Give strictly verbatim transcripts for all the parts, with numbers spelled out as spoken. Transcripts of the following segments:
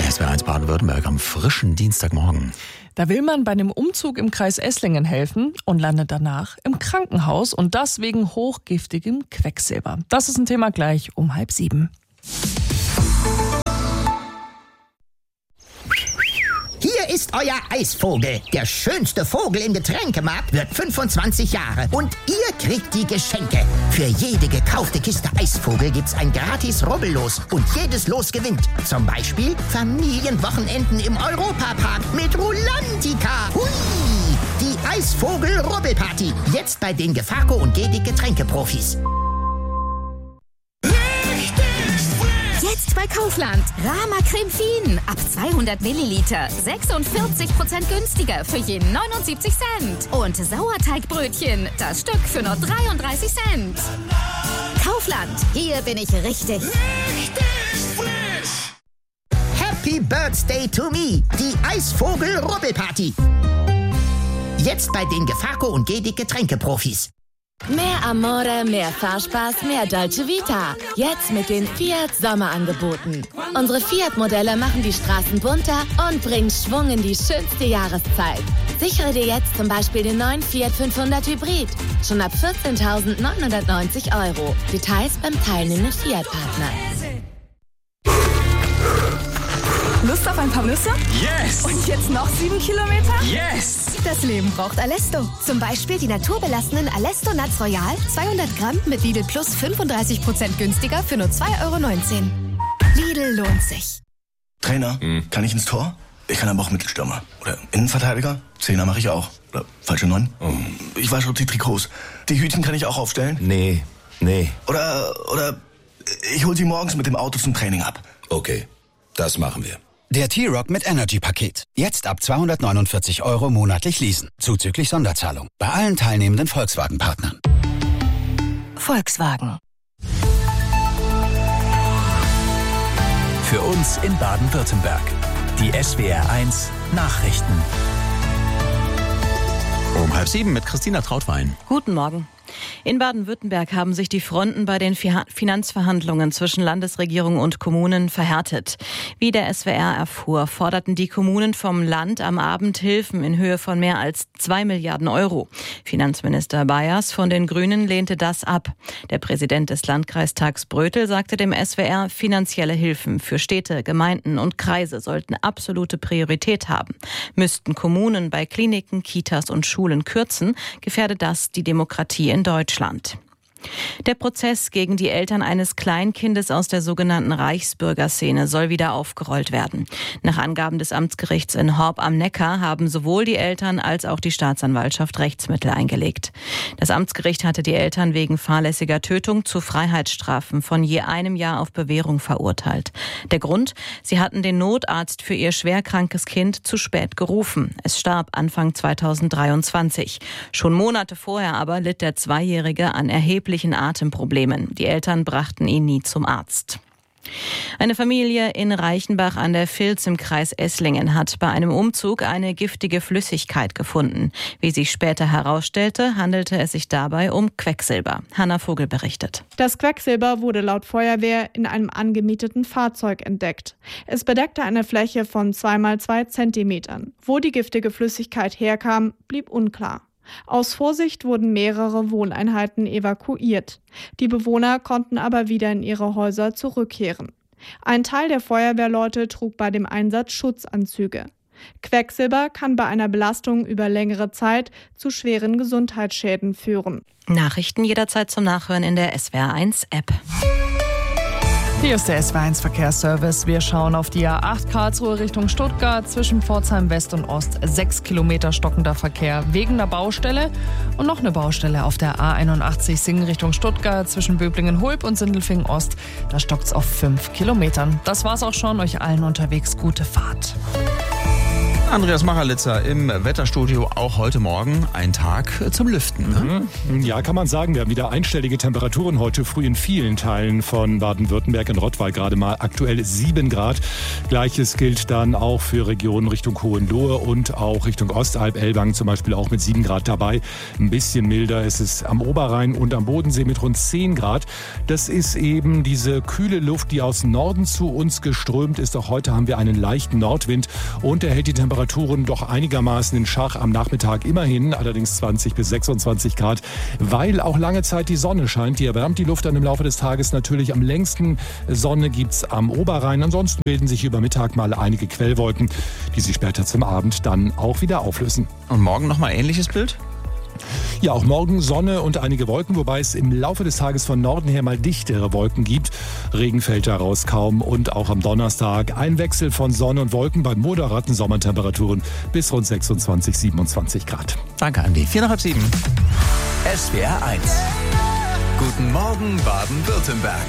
S W R eins Baden-Württemberg am frischen Dienstagmorgen. Da will man bei einem Umzug im Kreis Esslingen helfen und landet danach im Krankenhaus und das wegen hochgiftigem Quecksilber. Das ist ein Thema gleich um halb sieben. Hier ist euer Eisvogel. Der schönste Vogel im Getränkemarkt wird fünfundzwanzig Jahre. Und ihr kriegt die Geschenke. Für jede gekaufte Kiste Eisvogel gibt's ein gratis Rubbellos. Und jedes Los gewinnt. Zum Beispiel Familienwochenenden im Europapark mit Rulantica. Hui! Die Eisvogel-Rubbelparty. Jetzt bei den Gefaco und Gedig Getränkeprofis. Jetzt bei Kaufland. Rama Creme Fien. Ab zweihundert Milliliter. sechsundvierzig Prozent günstiger für je neunundsiebzig Cent. Und Sauerteigbrötchen. Das Stück für nur dreiunddreißig Cent. Kaufland. Hier bin ich richtig. Richtig frisch. Happy Birthday to me. Die Eisvogel-Rubbelparty. Jetzt bei den Gefaco und Gedig Getränkeprofis. Mehr Amore, mehr Fahrspaß, mehr Dolce Vita. Jetzt mit den Fiat Sommerangeboten. Unsere Fiat-Modelle machen die Straßen bunter und bringen Schwung in die schönste Jahreszeit. Sichere dir jetzt zum Beispiel den neuen Fiat fünfhundert Hybrid. Schon ab vierzehntausendneunhundertneunzig Euro. Details beim teilnehmenden Fiat-Partner. Lust auf ein paar Nüsse? Yes! Und jetzt noch sieben Kilometer? Yes! Das Leben braucht Alesto. Zum Beispiel die naturbelassenen Alesto Nuts Royal, zweihundert Gramm mit Lidl Plus fünfunddreißig Prozent günstiger für nur zwei Euro neunzehn. Lidl lohnt sich. Trainer, hm. kann ich ins Tor? Ich kann aber auch Mittelstürmer. Oder Innenverteidiger? Zehner mache ich auch. Oder falsche Neun? Oh. Ich wasche die Trikots. Die Hütchen kann ich auch aufstellen? Nee, nee. Oder, oder ich hol sie morgens mit dem Auto zum Training ab. Okay, das machen wir. Der T-Rock mit Energy-Paket. Jetzt ab zweihundertneunundvierzig Euro monatlich leasen. Zuzüglich Sonderzahlung. Bei allen teilnehmenden Volkswagen-Partnern. Volkswagen. Für uns in Baden-Württemberg. Die S W R eins Nachrichten. Um halb sieben mit Christina Trautwein. Guten Morgen. In Baden-Württemberg haben sich die Fronten bei den Finanzverhandlungen zwischen Landesregierung und Kommunen verhärtet. Wie der S W R erfuhr, forderten die Kommunen vom Land am Abend Hilfen in Höhe von mehr als zwei Milliarden Euro. Finanzminister Bayers von den Grünen lehnte das ab. Der Präsident des Landkreistags Brötel sagte dem S W R, finanzielle Hilfen für Städte, Gemeinden und Kreise sollten absolute Priorität haben. Müssten Kommunen bei Kliniken, Kitas und Schulen kürzen, gefährde das die Demokratie in Deutschland. Der Prozess gegen die Eltern eines Kleinkindes aus der sogenannten Reichsbürgerszene soll wieder aufgerollt werden. Nach Angaben des Amtsgerichts in Horb am Neckar haben sowohl die Eltern als auch die Staatsanwaltschaft Rechtsmittel eingelegt. Das Amtsgericht hatte die Eltern wegen fahrlässiger Tötung zu Freiheitsstrafen von je einem Jahr auf Bewährung verurteilt. Der Grund? Sie hatten den Notarzt für ihr schwerkrankes Kind zu spät gerufen. Es starb Anfang zweitausenddreiundzwanzig. Schon Monate vorher aber litt der Zweijährige an erheblichen Atemproblemen. Die Eltern brachten ihn nie zum Arzt. Eine Familie in Reichenbach an der Vilz im Kreis Esslingen hat bei einem Umzug eine giftige Flüssigkeit gefunden. Wie sich später herausstellte, handelte es sich dabei um Quecksilber. Hanna Vogel berichtet. Das Quecksilber wurde laut Feuerwehr in einem angemieteten Fahrzeug entdeckt. Es bedeckte eine Fläche von zwei mal zwei Zentimetern. Wo die giftige Flüssigkeit herkam, blieb unklar. Aus Vorsicht wurden mehrere Wohneinheiten evakuiert. Die Bewohner konnten aber wieder in ihre Häuser zurückkehren. Ein Teil der Feuerwehrleute trug bei dem Einsatz Schutzanzüge. Quecksilber kann bei einer Belastung über längere Zeit zu schweren Gesundheitsschäden führen. Nachrichten jederzeit zum Nachhören in der S W R eins App. Hier ist der S W R eins Verkehrsservice. Wir schauen auf die A acht Karlsruhe Richtung Stuttgart. Zwischen Pforzheim West und Ost sechs Kilometer stockender Verkehr wegen einer Baustelle. Und noch eine Baustelle auf der A einundachtzig Singen Richtung Stuttgart. Zwischen Böblingen-Hulb und Sindelfingen Ost. Da stockt es auf fünf Kilometern. Das war's auch schon. Euch allen unterwegs gute Fahrt. Andreas Mackerlitzer im Wetterstudio, auch heute Morgen ein Tag zum Lüften. Ne? Mhm. Ja, kann man sagen. Wir haben wieder einstellige Temperaturen heute früh in vielen Teilen von Baden-Württemberg. In Rottweil gerade mal aktuell sieben Grad. Gleiches gilt dann auch für Regionen Richtung Hohenlohe und auch Richtung Ostalb, Elbang zum Beispiel auch mit sieben Grad dabei. Ein bisschen milder ist es am Oberrhein und am Bodensee mit rund zehn Grad. Das ist eben diese kühle Luft, die aus Norden zu uns geströmt ist. Auch heute haben wir einen leichten Nordwind und er hält die Temperaturen doch einigermaßen in Schach. Am Nachmittag immerhin, allerdings zwanzig bis sechsundzwanzig Grad, weil auch lange Zeit die Sonne scheint. Die erwärmt die Luft dann im Laufe des Tages natürlich am längsten. Sonne gibt's am Oberrhein. Ansonsten bilden sich über Mittag mal einige Quellwolken, die sich später zum Abend dann auch wieder auflösen. Und morgen nochmal ähnliches Bild? Ja, auch morgen Sonne und einige Wolken, wobei es im Laufe des Tages von Norden her mal dichtere Wolken gibt. Regen fällt daraus kaum und auch am Donnerstag ein Wechsel von Sonne und Wolken bei moderaten Sommertemperaturen bis rund sechsundzwanzig, siebenundzwanzig Grad. Danke, Andi. Vier nach halb sieben. S W R eins. Guten Morgen, Baden-Württemberg.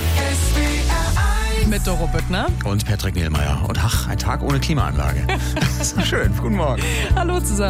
Mit Doro Büttner und Patrick Mehlmeier. Und ach, ein Tag ohne Klimaanlage. Das ist schön. Guten Morgen. Hallo zusammen.